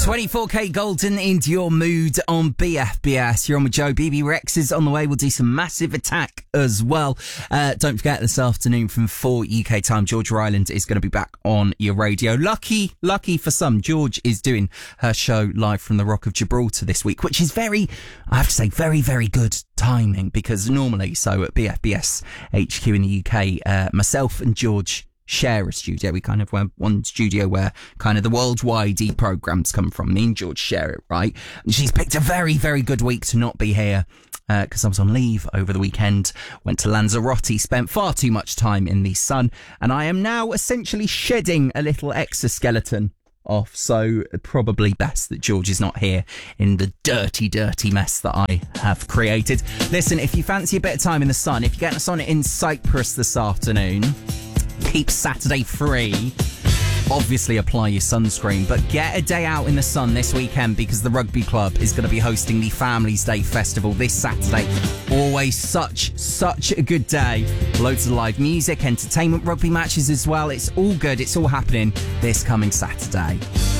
24K Golden into your mood on BFBS. You're on with Joe. BB Rex is on the way. We'll do some Massive Attack as well. Don't forget, this afternoon from 4 UK time, Georgia Island is going to be back on your radio. Lucky for some, George is doing her show live from the Rock of Gibraltar this week, which is very good timing, because normally, so at BFBS HQ in the UK, myself and George share a studio. We kind of have one studio where kind of the worldwide programmes come from. Me and George share it, right? And she's picked a very good week to not be here, because I was on leave over the weekend, went to Lanzarote, spent far too much time in the sun, and I am now essentially shedding a little exoskeleton off, so probably best that George is not here in the dirty mess that I have created. Listen, if you fancy a bit of time in the sun, if you're getting us on in Cyprus this afternoon, keep Saturday free. Obviously apply your sunscreen, but get a day out in the sun this weekend, because the rugby club is going to be hosting the Families Day Festival this Saturday. Always such a good day. Loads of live music, entertainment, rugby matches as well. It's all good. It's all happening this coming Saturday.